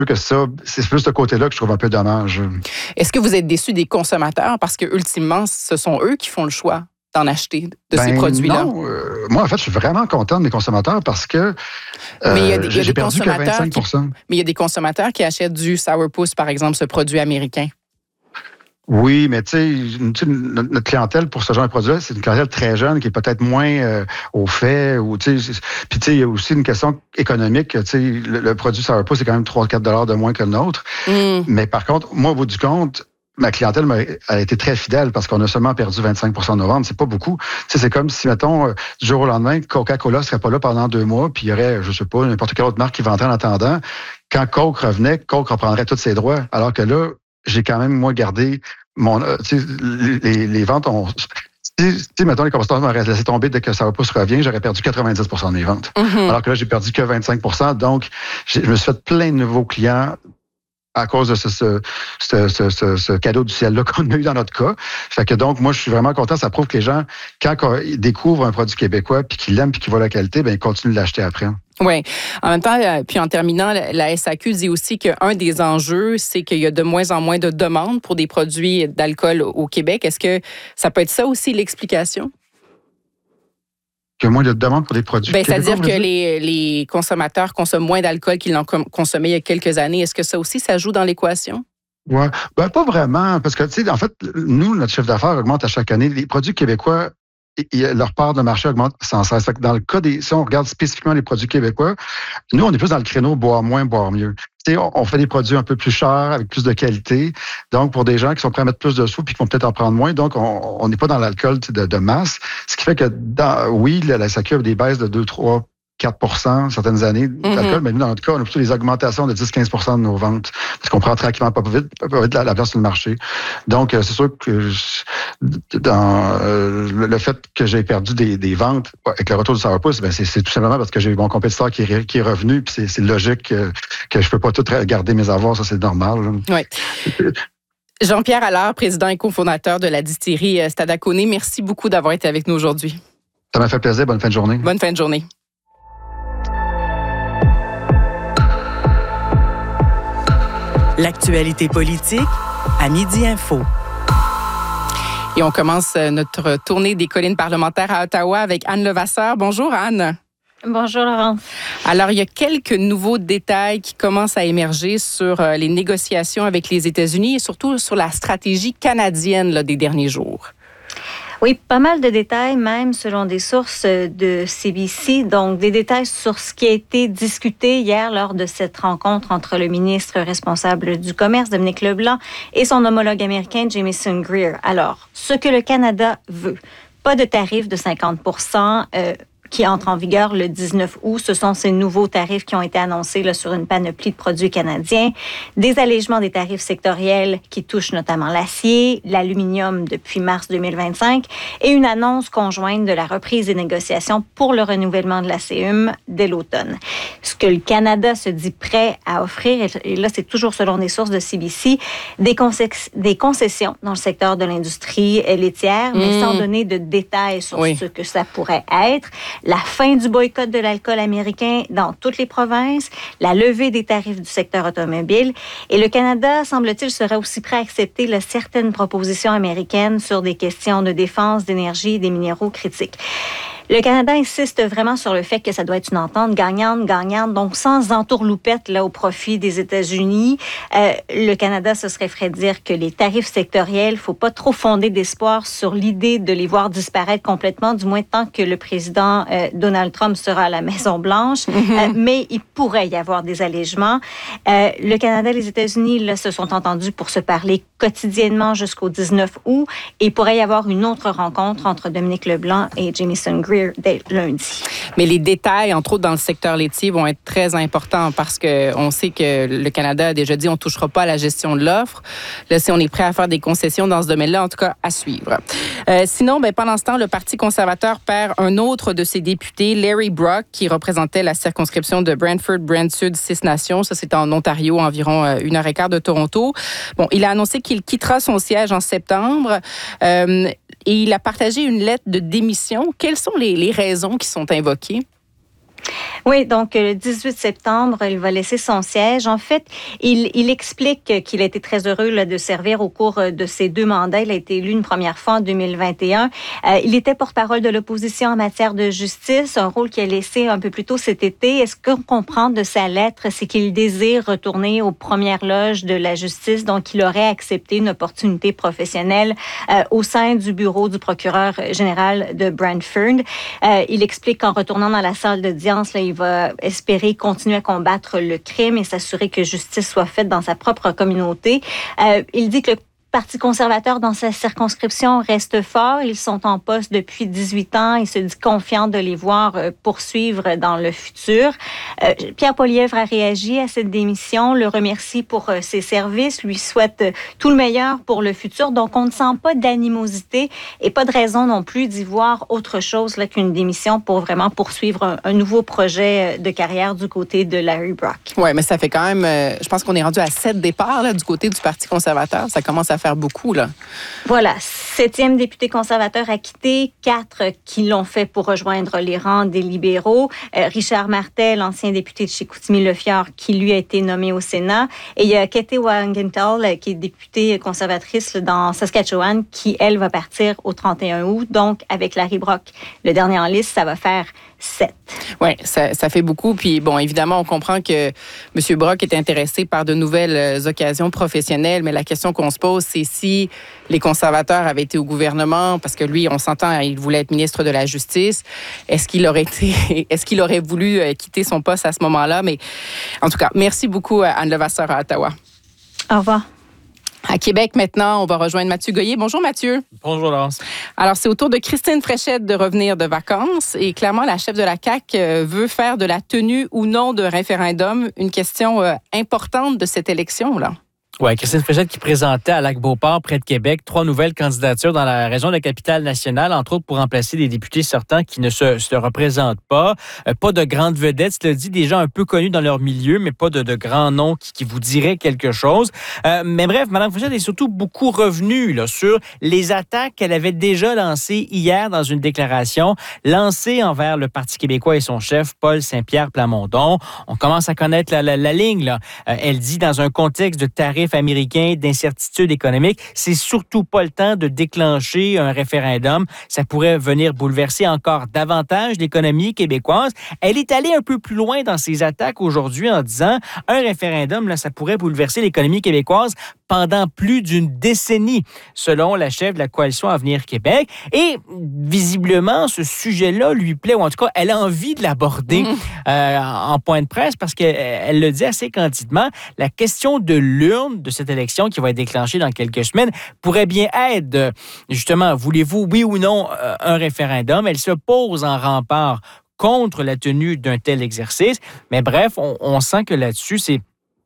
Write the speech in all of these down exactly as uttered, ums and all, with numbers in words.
que ça, c'est plus ce côté-là que je trouve un peu dommage. Est-ce que vous êtes déçu des consommateurs parce que ultimement, ce sont eux qui font le choix d'en acheter de ben ces produits-là? Non, euh, moi en fait, je suis vraiment content des consommateurs parce que euh, mais il y a, il y a j'ai perdu que vingt-cinq pour cent. Qui, mais il y a des consommateurs qui achètent du Sourpuss, par exemple, ce produit américain. Oui, mais tu sais, notre clientèle pour ce genre de produit-là, c'est une clientèle très jeune qui est peut-être moins euh, au fait. Ou, puis tu sais, il y a aussi une question économique. Tu sais, le, le produit Sourpuss, c'est quand même trois à quatre dollars de moins que le nôtre. Mm. Mais par contre, moi, au bout du compte, ma clientèle a été très fidèle parce qu'on a seulement perdu vingt-cinq pour cent de nos ventes. C'est pas beaucoup. Tu sais, c'est comme si, mettons, euh, du jour au lendemain, Coca-Cola serait pas là pendant deux mois, puis il y aurait, je sais pas, n'importe quelle autre marque qui vendrait en attendant. Quand Coke revenait, Coke reprendrait tous ses droits. Alors que là, j'ai quand même, moi, gardé mon, euh, tu sais, les, les ventes ont... Si, si, mettons, les consommateurs m'auraient laissé tomber dès que Sourpuss revient, j'aurais perdu quatre-vingt-dix pour cent de mes ventes. Mm-hmm. Alors que là, j'ai perdu que vingt-cinq pour cent. Donc, je me suis fait plein de nouveaux clients à cause de ce, ce, ce, ce, ce cadeau du ciel-là qu'on a eu dans notre cas. Fait que donc, moi, je suis vraiment content. Ça prouve que les gens, quand ils découvrent un produit québécois, puis qu'ils l'aiment, puis qu'ils voient la qualité, bien, ils continuent de l'acheter après. Oui. En même temps, puis en terminant, la S A Q dit aussi qu'un des enjeux, c'est qu'il y a de moins en moins de demandes pour des produits d'alcool au Québec. Est-ce que ça peut être ça aussi l'explication? Qu'il y a moins de demandes pour des produits Bien, c'est-à-dire que les, les consommateurs consomment moins d'alcool qu'ils n'en consommaient il y a quelques années. Est-ce que ça aussi, ça joue dans l'équation? Oui. Ben, pas vraiment. Parce que, tu sais, en fait, nous, notre chiffre d'affaires augmente à chaque année. Les produits québécois, leur part de marché augmente sans cesse. Fait que dans le cas des, si on regarde spécifiquement les produits québécois, nous, on est plus dans le créneau boire moins, boire mieux. Tu sais, on fait des produits un peu plus chers, avec plus de qualité. Donc, pour des gens qui sont prêts à mettre plus de sous puis qui vont peut-être en prendre moins, donc on n'est pas dans l'alcool de, de masse. Ce qui fait que, dans, oui, la, la S A Q a des baisses de deux, trois, quatre pour cent certaines années d'alcool, mm-hmm. mais nous, dans notre cas, on a plutôt des augmentations de dix à quinze pour cent de nos ventes, parce qu'on prend tranquillement pas vite, pas vite la, la place sur le marché. Donc, c'est sûr que je, dans euh, le fait que j'ai perdu des, des ventes avec le retour du Sourpuss, ben c'est, c'est tout simplement parce que j'ai eu mon compétiteur qui est, qui est revenu, puis c'est, c'est logique que, que je peux pas tout garder mes avoirs, ça c'est normal. Oui. Jean-Pierre Allard, président et cofondateur de la distillerie Stadaconé, merci beaucoup d'avoir été avec nous aujourd'hui. Ça m'a fait plaisir. Bonne fin de journée. Bonne fin de journée. L'actualité politique à Midi Info. Et on commence notre tournée des collines parlementaires à Ottawa avec Anne Levasseur. Bonjour Anne. Bonjour Laurence. Alors, il y a quelques nouveaux détails qui commencent à émerger sur les négociations avec les États-Unis et surtout sur la stratégie canadienne là, des derniers jours. Oui, pas mal de détails, même selon des sources de C B C. Donc, des détails sur ce qui a été discuté hier lors de cette rencontre entre le ministre responsable du Commerce, Dominique Leblanc, et son homologue américain, Jamieson Greer. Alors, ce que le Canada veut, pas de tarif de cinquante pour cent euh, qui entre en vigueur le dix-neuf août. Ce sont ces nouveaux tarifs qui ont été annoncés là, sur une panoplie de produits canadiens. Des allégements des tarifs sectoriels qui touchent notamment l'acier, l'aluminium depuis mars deux mille vingt-cinq et une annonce conjointe de la reprise des négociations pour le renouvellement de la C E U M dès l'automne. Ce que le Canada se dit prêt à offrir, et là c'est toujours selon des sources de C B C, des, concessions, des concessions dans le secteur de l'industrie laitière, mmh. mais sans donner de détails sur oui. ce que ça pourrait être. La fin du boycott de l'alcool américain dans toutes les provinces, la levée des tarifs du secteur automobile. Et le Canada, semble-t-il, serait aussi prêt à accepter là, certaines propositions américaines sur des questions de défense, d'énergie et des minéraux critiques. Le Canada insiste vraiment sur le fait que ça doit être une entente gagnante-gagnante, donc sans entourloupette là, au profit des États-Unis. Euh, le Canada se serait ferait dire que les tarifs sectoriels, il ne faut pas trop fonder d'espoir sur l'idée de les voir disparaître complètement, du moins tant que le président euh, Donald Trump sera à la Maison-Blanche. Mm-hmm. Euh, mais il pourrait y avoir des allégements. Euh, le Canada et les États-Unis là, se sont entendus pour se parler quotidiennement jusqu'au dix-neuf août et il pourrait y avoir une autre rencontre entre Dominique Leblanc et Jamieson Greer dès lundi. Mais les détails, entre autres dans le secteur laitier, vont être très importants parce qu'on sait que le Canada a déjà dit qu'on ne touchera pas à la gestion de l'offre. Là, si on est prêt à faire des concessions dans ce domaine-là, en tout cas, à suivre. Euh, sinon, ben, pendant ce temps, le Parti conservateur perd un autre de ses députés, Larry Brock, qui représentait la circonscription de Brantford-Brant-Sud, Six Nations. Ça, c'est en Ontario, environ une heure et quart de Toronto. Bon, il a annoncé qu'il quittera son siège en septembre euh, et il a partagé une lettre de démission. Quelles sont les, les raisons qui sont invoquées? Oui, donc le dix-huit septembre, il va laisser son siège. En fait, il, il explique qu'il a été très heureux là, de servir au cours de ses deux mandats. Il a été élu une première fois en deux mille vingt et un. Euh, il était porte-parole de l'opposition en matière de justice, un rôle qu'il a laissé un peu plus tôt cet été. Est-ce qu'on comprend de sa lettre, c'est qu'il désire retourner aux premières loges de la justice, donc il aurait accepté une opportunité professionnelle euh, au sein du bureau du procureur général de Brantford. Euh, il explique qu'en retournant dans la salle d'audience, là, il va espérer continuer à combattre le crime et s'assurer que justice soit faite dans sa propre communauté. Euh, il dit que le Parti conservateur dans sa circonscription reste fort. Ils sont en poste depuis dix-huit ans. Il se dit confiant de les voir poursuivre dans le futur. Euh, Pierre Poilievre a réagi à cette démission, le remercie pour euh, ses services, lui souhaite euh, tout le meilleur pour le futur. Donc, on ne sent pas d'animosité et pas de raison non plus d'y voir autre chose là, qu'une démission pour vraiment poursuivre un, un nouveau projet de carrière du côté de Larry Brock. Oui, mais ça fait quand même, euh, je pense qu'on est rendu à sept départs là, du côté du Parti conservateur. Ça commence à faire beaucoup, là. Voilà. Septième député conservateur acquitté, quatre qui l'ont fait pour rejoindre les rangs des libéraux. Euh, Richard Martel, ancien député de chez Chicoutimi-Le-Fjord, qui lui a été nommé au Sénat. Et il y a Katie Wagenthal, qui est députée conservatrice dans Saskatchewan, qui, elle, va partir au trente et un août. Donc, avec Larry Brock, le dernier en liste, ça va faire sept. Oui, ça, ça fait beaucoup. Puis, bon, évidemment, on comprend que M. Brock est intéressé par de nouvelles occasions professionnelles, mais la question qu'on se pose, c'est si les conservateurs avaient été au gouvernement, parce que lui, on s'entend, il voulait être ministre de la Justice, est-ce qu'il aurait été, est-ce qu'il aurait voulu quitter son poste à ce moment-là? Mais en tout cas, merci beaucoup, Anne Levasseur à Ottawa. Au revoir. À Québec, maintenant, on va rejoindre Mathieu Goyer. Bonjour, Mathieu. Bonjour, Laurence. Alors, c'est au tour de Christine Fréchette de revenir de vacances. Et clairement, la chef de la C A Q veut faire de la tenue ou non de référendum une question importante de cette élection-là. Oui, Christine Fréchette qui présentait à Lac-Beauport, près de Québec, trois nouvelles candidatures dans la région de la capitale nationale, entre autres pour remplacer des députés sortants qui ne se, se représentent pas. Euh, pas de grandes vedettes, cela dit, des gens un peu connus dans leur milieu, mais pas de, de grands noms qui, qui vous diraient quelque chose. Euh, mais bref, Mme Fréchette est surtout beaucoup revenue là, sur les attaques qu'elle avait déjà lancées hier dans une déclaration lancée envers le Parti québécois et son chef, Paul Saint-Pierre Plamondon. On commence à connaître la, la, la ligne. Là. Euh, elle dit, dans un contexte de tarifs américain, d'incertitude économique, c'est surtout pas le temps de déclencher un référendum. Ça pourrait venir bouleverser encore davantage l'économie québécoise. Elle est allée un peu plus loin dans ses attaques aujourd'hui en disant un référendum, là, ça pourrait bouleverser l'économie québécoise pendant plus d'une décennie, selon la chef de la coalition Avenir Québec. Et visiblement, ce sujet-là lui plaît, ou en tout cas, elle a envie de l'aborder mmh. euh, en point de presse parce qu'elle le dit assez candidement. La question de l'urne de cette élection qui va être déclenchée dans quelques semaines pourrait bien être, justement, voulez-vous, oui ou non, un référendum? Elle se pose en rempart contre la tenue d'un tel exercice. Mais bref, on, on sent que là-dessus, c'est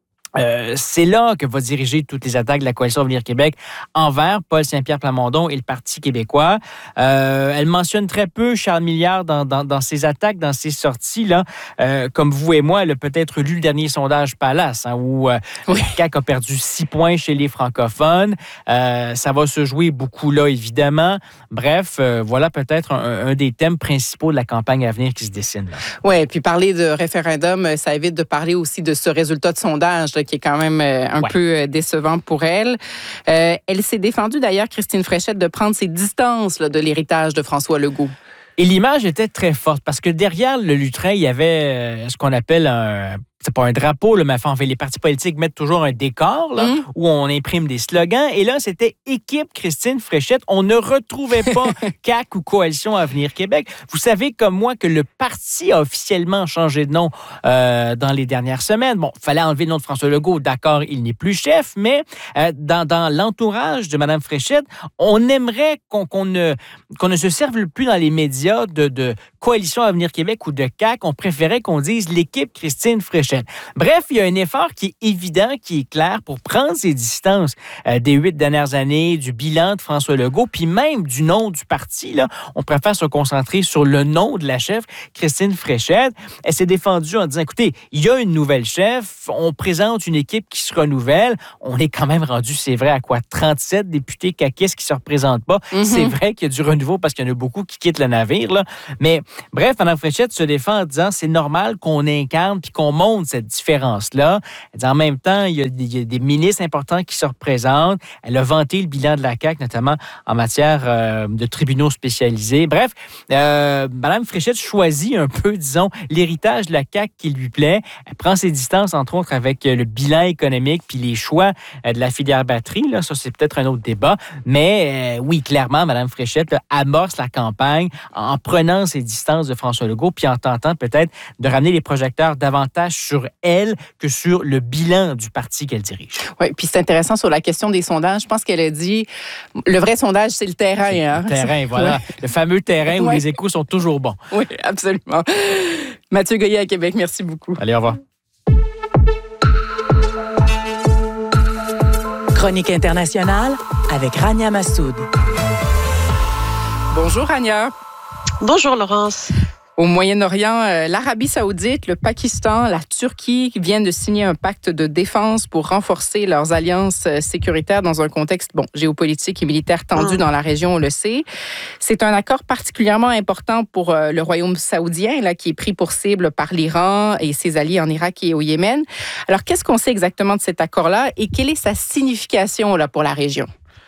Euh, c'est là que va diriger toutes les attaques de la Coalition Avenir Québec envers Paul Saint-Pierre Plamondon et le Parti québécois. Euh, elle mentionne très peu Charles Milliard dans, dans, dans ses attaques, dans ses sorties. Là. Euh, comme vous et moi, elle a peut-être lu le dernier sondage Palace, hein, où euh, oui. la C A Q a perdu six points chez les francophones. Euh, ça va se jouer beaucoup là, évidemment. Bref, euh, voilà peut-être un, un des thèmes principaux de la campagne à venir qui se dessine. Oui, puis parler de référendum, ça évite de parler aussi de ce résultat de sondage là, qui est quand même un ouais. peu décevant pour elle. Euh, elle s'est défendue d'ailleurs, Christine Fréchette, de prendre ses distances là, de l'héritage de François Legault. Et l'image était très forte parce que derrière le lutrin, il y avait ce qu'on appelle un... C'est pas un drapeau, là, mais enfin, les partis politiques mettent toujours un décor là, mmh. où on imprime des slogans. Et là, c'était équipe Christine Fréchette. On ne retrouvait pas C A Q ou Coalition Avenir Québec. Vous savez comme moi que le parti a officiellement changé de nom euh, dans les dernières semaines. Bon, il fallait enlever le nom de François Legault. D'accord, il n'est plus chef, mais euh, dans, dans l'entourage de Mme Fréchette, on aimerait qu'on, qu'on, ne, qu'on ne se serve plus dans les médias de, de Coalition Avenir Québec ou de C A Q. On préférait qu'on dise l'équipe Christine Fréchette. Bref, il y a un effort qui est évident, qui est clair pour prendre ses distances euh, des huit dernières années, du bilan de François Legault, puis même du nom du parti. Là, on préfère se concentrer sur le nom de la chef, Christine Fréchette. Elle s'est défendue en disant, écoutez, il y a une nouvelle chef, on présente une équipe qui se renouvelle. On est quand même rendu, c'est vrai, à quoi, trente-sept députés caquistes qui ne se représentent pas. Mm-hmm. C'est vrai qu'il y a du renouveau parce qu'il y en a beaucoup qui quittent le navire, là, mais Bref, Mme Fréchette se défend en disant c'est normal qu'on incarne puis qu'on montre cette différence-là. Elle dit en même temps, il y, a, il y a des ministres importants qui se représentent. Elle a vanté le bilan de la C A Q, notamment en matière euh, de tribunaux spécialisés. Bref, euh, Mme Fréchette choisit un peu, disons, l'héritage de la C A Q qui lui plaît. Elle prend ses distances, entre autres, avec le bilan économique puis les choix euh, de la filière batterie. Là, ça, c'est peut-être un autre débat. Mais euh, oui, clairement, Mme Fréchette là, amorce la campagne en prenant ses distances de François Legault puis en tentant peut-être de ramener les projecteurs davantage sur elle que sur le bilan du parti qu'elle dirige. Oui, puis c'est intéressant sur la question des sondages. Je pense qu'elle a dit, le vrai sondage, c'est le terrain. C'est hein? Le terrain, voilà. Ouais. Le fameux terrain où ouais. les échos sont toujours bons. Oui, absolument. Mathieu Goyer à Québec, merci beaucoup. Allez, au revoir. Chronique internationale avec Rania Massoud. Bonjour, Rania. Bonjour, Laurence. Au Moyen-Orient, euh, l'Arabie saoudite, le Pakistan, la Turquie viennent de signer un pacte de défense pour renforcer leurs alliances euh, sécuritaires dans un contexte bon, géopolitique et militaire tendu mmh. dans la région, on le sait. C'est un accord particulièrement important pour euh, le royaume saoudien, là, qui est pris pour cible par l'Iran et ses alliés en Irak et au Yémen. Alors, qu'est-ce qu'on sait exactement de cet accord-là et quelle est sa signification là, pour la région?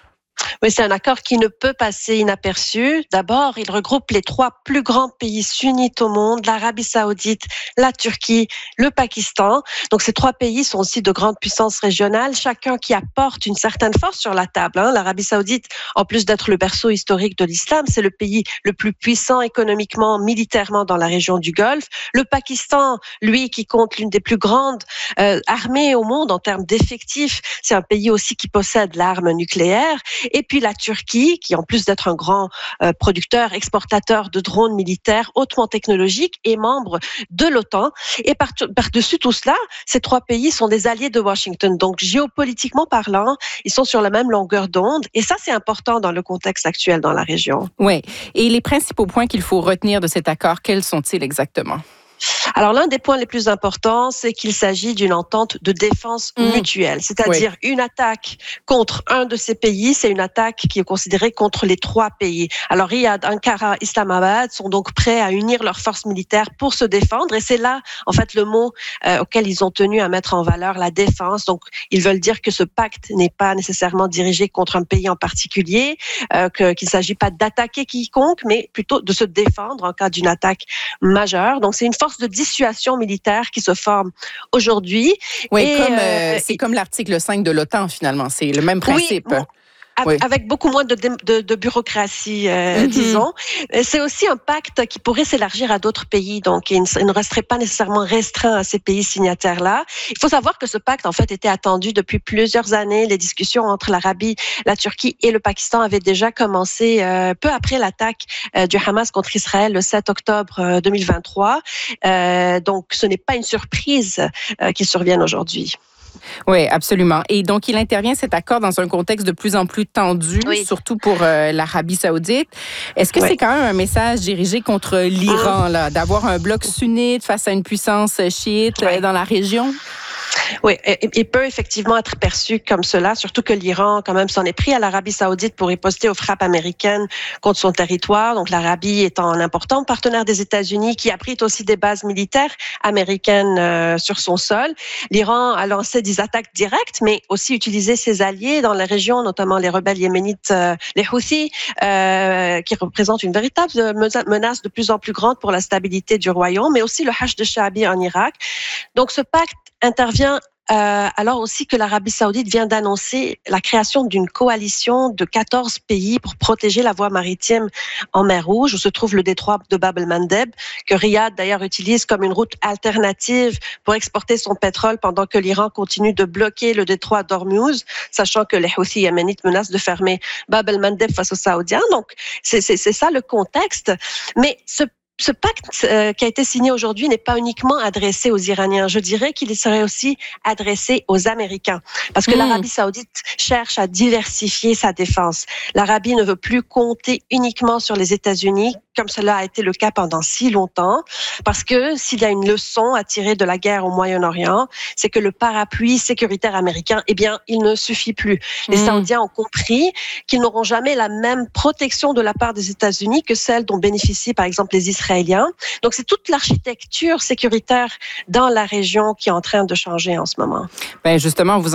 Oui, c'est un accord qui ne peut passer inaperçu. D'abord, il regroupe les trois plus grands pays sunnites au monde, l'Arabie saoudite, la Turquie, le Pakistan. Donc, ces trois pays sont aussi de grandes puissances régionales, chacun qui apporte une certaine force sur la table. Hein. L'Arabie saoudite, en plus d'être le berceau historique de l'islam, c'est le pays le plus puissant économiquement, militairement dans la région du Golfe. Le Pakistan, lui, qui compte l'une des plus grandes euh, armées au monde en termes d'effectifs, c'est un pays aussi qui possède l'arme nucléaire. Et puis la Turquie, qui en plus d'être un grand euh, producteur, exportateur de drones militaires hautement technologiques, est membre de l'OTAN. Et par, par-dessus tout cela, ces trois pays sont des alliés de Washington. Donc géopolitiquement parlant, ils sont sur la même longueur d'onde. Et ça, c'est important dans le contexte actuel dans la région. Oui. Et les principaux points qu'il faut retenir de cet accord, quels sont-ils exactement? Alors, l'un des points les plus importants, c'est qu'il s'agit d'une entente de défense mmh. mutuelle. C'est-à-dire oui. une attaque contre un de ces pays, c'est une attaque qui est considérée contre les trois pays. Alors, Riyad, Ankara, Islamabad sont donc prêts à unir leurs forces militaires pour se défendre. Et c'est là, en fait, le mot euh, auquel ils ont tenu à mettre en valeur la défense. Donc, ils veulent dire que ce pacte n'est pas nécessairement dirigé contre un pays en particulier, euh, que, qu'il ne s'agit pas d'attaquer quiconque, mais plutôt de se défendre en cas d'une attaque majeure. Donc, c'est une force de dissuasion militaire qui se forme aujourd'hui. Oui, et comme, euh, c'est et... comme l'article cinq de l'OTAN, finalement. C'est le même principe. Oui, Oui. Avec beaucoup moins de, de, de bureaucratie, euh, mm-hmm. disons. C'est aussi un pacte qui pourrait s'élargir à d'autres pays, donc il ne, il ne resterait pas nécessairement restreint à ces pays signataires-là. Il faut savoir que ce pacte, en fait, était attendu depuis plusieurs années. Les discussions entre l'Arabie, la Turquie et le Pakistan avaient déjà commencé euh, peu après l'attaque euh, du Hamas contre Israël le sept octobre deux mille vingt-trois. Euh, donc, ce n'est pas une surprise euh, qu'il survienne aujourd'hui. Oui, absolument. Et donc, il intervient, cet accord, dans un contexte de plus en plus tendu, oui. surtout pour euh, l'Arabie saoudite. Est-ce que oui. c'est quand même un message dirigé contre l'Iran, là, d'avoir un bloc sunnite face à une puissance chiite oui. euh, dans la région? Oui, il peut effectivement être perçu comme cela, surtout que l'Iran, quand même, s'en est pris à l'Arabie saoudite pour riposter aux frappes américaines contre son territoire. Donc, l'Arabie étant un important partenaire des États-Unis qui abrite aussi des bases militaires américaines euh, sur son sol. L'Iran a lancé des attaques directes, mais aussi utilisé ses alliés dans la région, notamment les rebelles yéménites, euh, les Houthis, euh, qui représentent une véritable menace de plus en plus grande pour la stabilité du royaume, mais aussi le Hashd al-Sha'bi en Irak. Donc, ce pacte intervient euh, alors aussi que l'Arabie saoudite vient d'annoncer la création d'une coalition de quatorze pays pour protéger la voie maritime en mer Rouge, où se trouve le détroit de Bab el-Mandeb, que Riyad d'ailleurs utilise comme une route alternative pour exporter son pétrole pendant que l'Iran continue de bloquer le détroit d'Ormuz, sachant que les Houthis yéménites menacent de fermer Bab el-Mandeb face aux Saoudiens. Donc, c'est, c'est, c'est ça le contexte. Mais ce Ce pacte euh, qui a été signé aujourd'hui n'est pas uniquement adressé aux Iraniens. Je dirais qu'il serait aussi adressé aux Américains. Parce que mmh. l'Arabie saoudite cherche à diversifier sa défense. L'Arabie ne veut plus compter uniquement sur les États-Unis comme cela a été le cas pendant si longtemps, parce que s'il y a une leçon à tirer de la guerre au Moyen-Orient, c'est que le parapluie sécuritaire américain, eh bien, il ne suffit plus. Les mmh. Saoudiens ont compris qu'ils n'auront jamais la même protection de la part des États-Unis que celle dont bénéficient, par exemple, les Israéliens. Donc, c'est toute l'architecture sécuritaire dans la région qui est en train de changer en ce moment. Bien, justement, vous